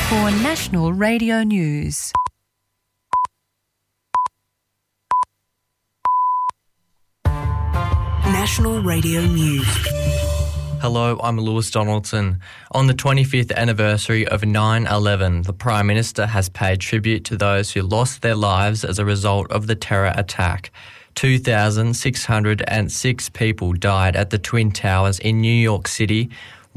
For National Radio News. National Radio News. Hello, I'm Lewis Donaldson. On the 25th anniversary of 9/11, the Prime Minister has paid tribute to those who lost their lives as a result of the terror attack. 2,606 people died at the Twin Towers in New York City.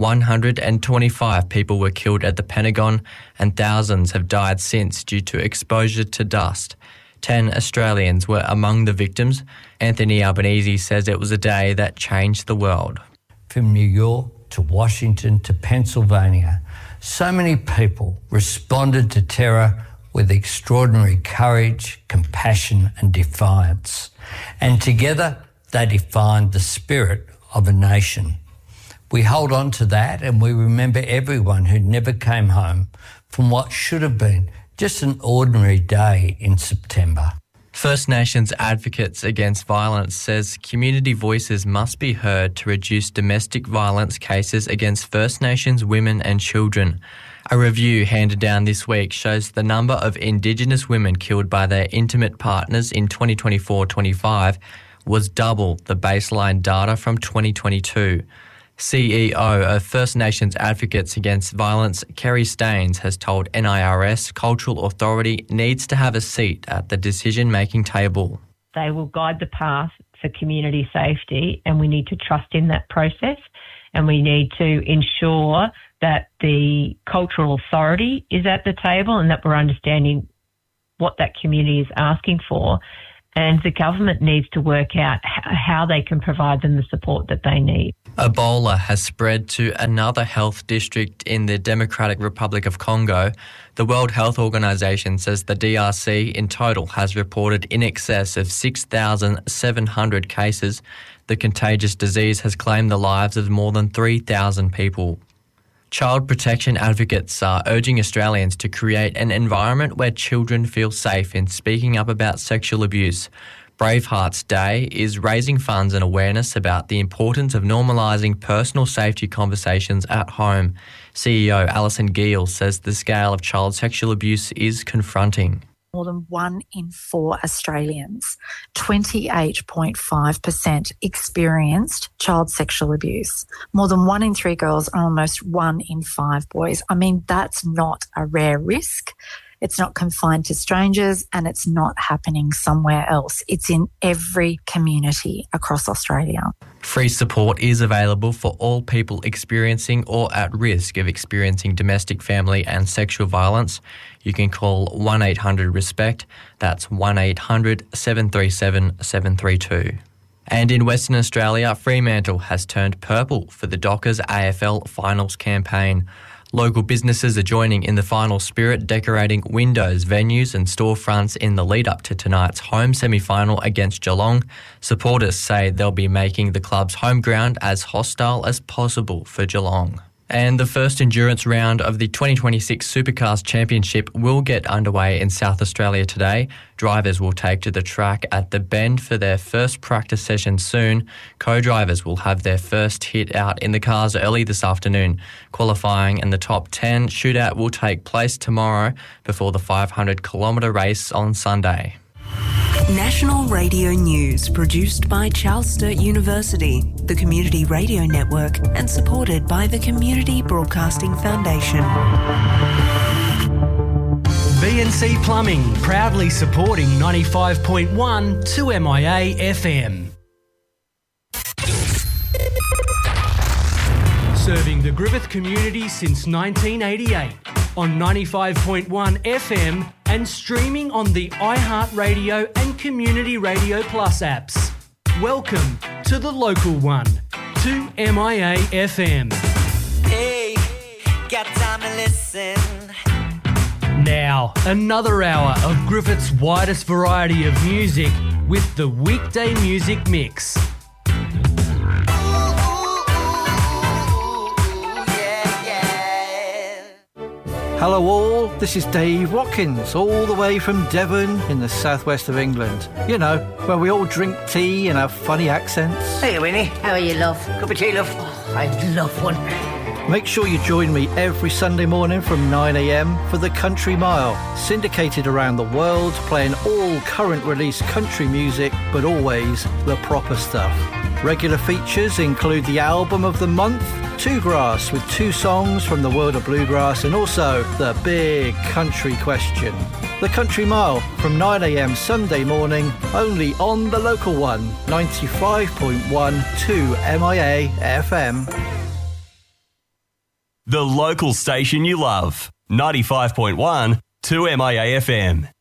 125 people were killed at the Pentagon, and thousands have died since due to exposure to dust. 10 Australians were among the victims. Anthony Albanese says it was a day that changed the world. From New York to Washington to Pennsylvania, so many people responded to terror with extraordinary courage, compassion and defiance. And together they defined the spirit of a nation. We hold on to that and we remember everyone who never came home from what should have been just an ordinary day in September. First Nations Advocates Against Violence says community voices must be heard to reduce domestic violence cases against First Nations women and children. A review handed down this week shows the number of Indigenous women killed by their intimate partners in 2024-25 was double the baseline data from 2022. CEO of First Nations Advocates Against Violence, Kerry Staines, has told NIRS Cultural Authority needs to have a seat at the decision-making table. They will guide the path for community safety, and we need to trust in that process, and we need to ensure that the Cultural Authority is at the table and that we're understanding what that community is asking for, and the government needs to work out how they can provide them the support that they need. Ebola has spread to another health district in the Democratic Republic of Congo. The World Health Organization says the DRC in total has reported in excess of 6,700 cases. The contagious disease has claimed the lives of more than 3,000 people. Child protection advocates are urging Australians to create an environment where children feel safe in speaking up about sexual abuse. Bravehearts Day is raising funds and awareness about the importance of normalising personal safety conversations at home. CEO Alison Gill says the scale of child sexual abuse is confronting. More than 1 in 4 Australians, 28.5%, experienced child sexual abuse. More than 1 in 3 girls and almost 1 in 5 boys. I mean, that's not a rare risk. It's not confined to strangers and it's not happening somewhere else. It's in every community across Australia. Free support is available for all people experiencing or at risk of experiencing domestic, family and sexual violence. You can call 1-800-RESPECT. That's 1-800-737-732. And in Western Australia, Fremantle has turned purple for the Dockers AFL Finals campaign. Local businesses are joining in the final spirit, decorating windows, venues and storefronts in the lead-up to tonight's home semi-final against Geelong. Supporters say they'll be making the club's home ground as hostile as possible for Geelong. And the first endurance round of the 2026 Supercars Championship will get underway in South Australia today. Drivers will take to the track at the Bend for their first practice session soon. Co-drivers will have their first hit out in the cars early this afternoon. Qualifying and the top 10 shootout will take place tomorrow before the 500-kilometre race on Sunday. National Radio News, produced by Charles Sturt University, the Community Radio Network, and supported by the Community Broadcasting Foundation. BNC Plumbing, proudly supporting 95.1 2MIA FM. Serving the Griffith community since 1988 on 95.1 FM and streaming on the iHeartRadio and Community Radio Plus apps. Welcome to the local one, 2MIA FM. Hey, got time to listen. Now, another hour of Griffith's widest variety of music with the Weekday Music Mix. Hello all, this is Dave Watkins, all the way from Devon in the southwest of England. You know, where we all drink tea and have funny accents. Hey Winnie, how are you, love? Cup of tea, love? Oh, I love one. Make sure you join me every Sunday morning from 9 a.m. for the Country Mile, syndicated around the world, playing all current release country music, but always the proper stuff. Regular features include the album of the month, Two Grass with 2 songs from the world of bluegrass, and also the big country question. The Country Mile from 9 a.m. Sunday morning, only on the local one, 95.1 2 MIA FM. The local station you love, 95.1 2 MIA FM.